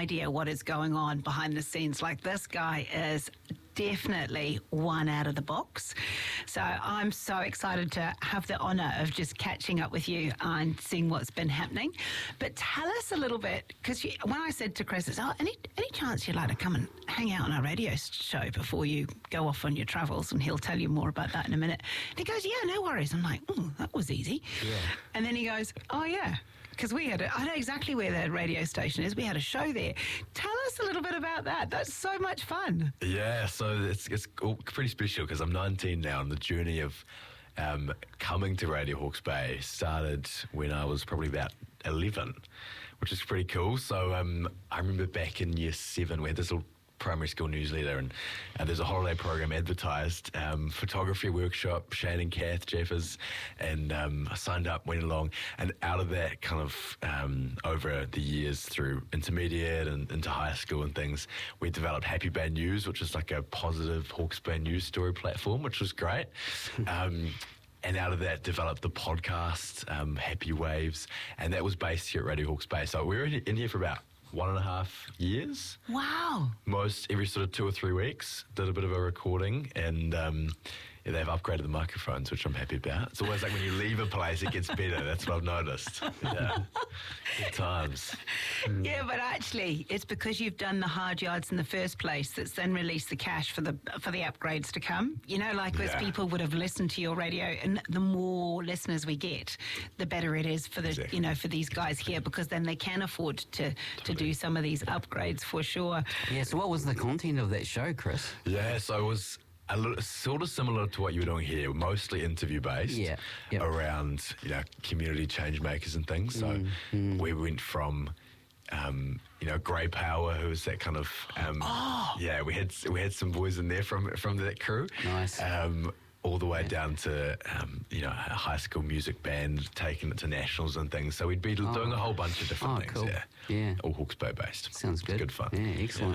idea what is going on behind the scenes. Like, this guy is definitely one out of the box. So I'm so excited to have the honour of just catching up with you and seeing what's been happening. But tell us a little bit, because when I said to Chris, any chance you'd like to come and hang out on our radio show before you go off on your travels? And he'll tell you more about that in a minute. And he goes, yeah, no worries. I'm like, oh, that was easy. Yeah. And then he goes, oh, yeah. Because I know exactly where the radio station is. We had a show there. Tell us a little bit about that. That's so much fun. Yeah, so it's all pretty special because I'm 19 now, and the journey of coming to Radio Hawke's Bay started when I was probably about 11, which is pretty cool. So I remember back in year 7, we had this little primary school newsletter, and there's a holiday program advertised, photography workshop, Shane and Kath Jeffers, and I signed up, went along, and out of that kind of over the years through intermediate and into high school and things, we developed Happy Bay News, which is like a positive Hawke's Bay news story platform, which was great. And out of that developed the podcast, Happy Waves, and that was based here at Radio Hawke's Bay. So we were in here for about 1.5 years. Wow. Every sort of 2 or 3 weeks, did a bit of a recording, and they've upgraded the microphones, which I'm happy about. It's always like when you leave a place, it gets better. That's what I've noticed. Yeah. Good times. Yeah, but actually, it's because you've done the hard yards in the first place that's then released the cash for the upgrades to come. You know, like as people would have listened to your radio, and the more listeners we get, the better it is for the for these guys here, because then they can afford to do some of these upgrades for sure. Yeah. So what was the content of that show, Chris? Yeah. So it was sort of similar to what you were doing here, mostly interview based, around community change makers and things. So we went from Grey Power, who was that kind of we had some boys in there from that crew. Nice. All the way down to a high school music band, taking it to nationals and things. So we'd be doing a whole bunch of different things. Cool. Yeah, all Hawke's Bay based. Sounds good. Good fun. Yeah, excellent.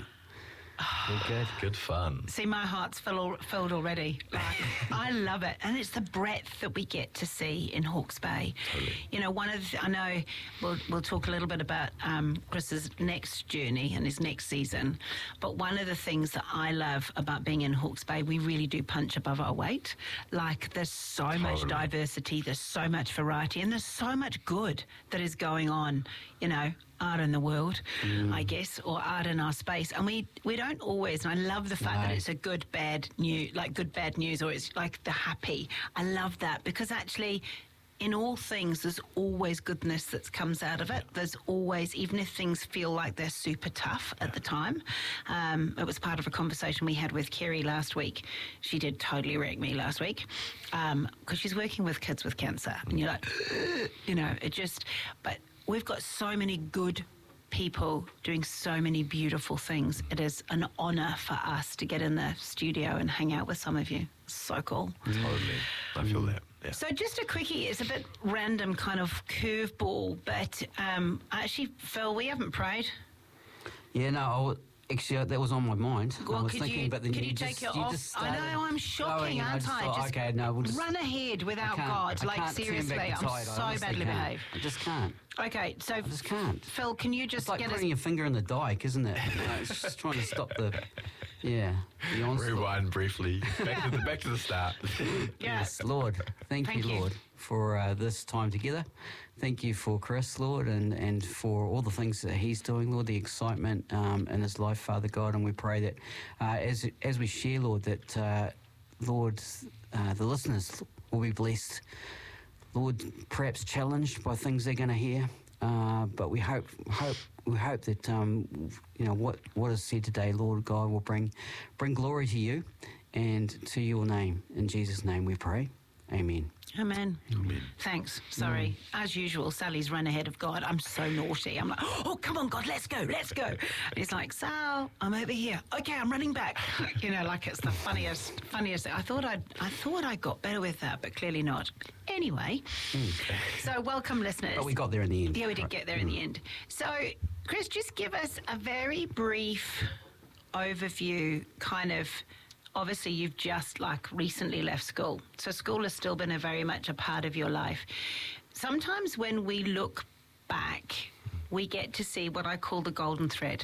Good fun. See, my heart's filled already. Like, I love it, and it's the breadth that we get to see in Hawke's Bay. Totally. I know we'll talk a little bit about Chris's next journey and his next season, but one of the things that I love about being in Hawke's Bay, we really do punch above our weight. Like, there's so much diversity, there's so much variety, and there's so much good that is going on, art in the world, I guess, or art in our space. And we don't always, and I love the fact that it's a good bad news, or it's like the happy. I love that, because actually in all things there's always goodness that comes out of it. There's always, even if things feel like they're super tough at the time. It was part of a conversation we had with Kerry last week. She did totally wreck me last week, because she's working with kids with cancer, and you're like, but we've got so many good people doing so many beautiful things. It is an honour for us to get in the studio and hang out with some of you. So cool. Totally. I feel that. Yeah. So just a quickie, it's a bit random kind of curveball, but actually, Phil, we haven't prayed. Yeah, no, actually, that was on my mind. Well, I was thinking, but then you take it off? I know, I'm shocking, aren't I? Okay, no, we'll just run ahead without God. Like, seriously, I'm so badly behaved. I just can't. Okay, so I just can't. Phil, can you just it's like putting your finger in the dike, isn't it? It's just trying to stop the onslaught. Rewind briefly. Back to the start. Yes, Lord. Thank you, Lord, for this time together. Thank you for Chris, Lord, and for all the things that he's doing, Lord, the excitement in his life, Father God. And we pray that as we share, Lord, that, Lord, the listeners will be blessed. Lord, perhaps challenged by things they're going to hear, but we hope that what is said today, Lord God, will bring glory to you and to your name. In Jesus' name, we pray. Amen. Amen. Thanks. Sorry. As usual, Sally's run ahead of God. I'm so naughty. I'm like, oh, come on, God, let's go. And he's like, Sal, I'm over here. Okay, I'm running back. Like it's the funniest thing. I thought I got better with that, but clearly not. Anyway, so welcome, listeners. But we got there in the end. Yeah, we did get there in the end. So, Chris, just give us a very brief overview, kind of. Obviously, you've just recently left school. So school has still been very much a part of your life. Sometimes when we look back, we get to see what I call the golden thread.